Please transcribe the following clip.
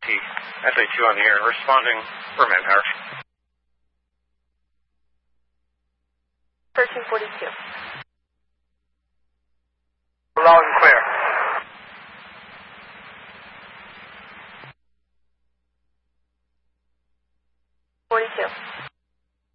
SA2 on the air, responding for manpower. 1342. Loud and clear. 42.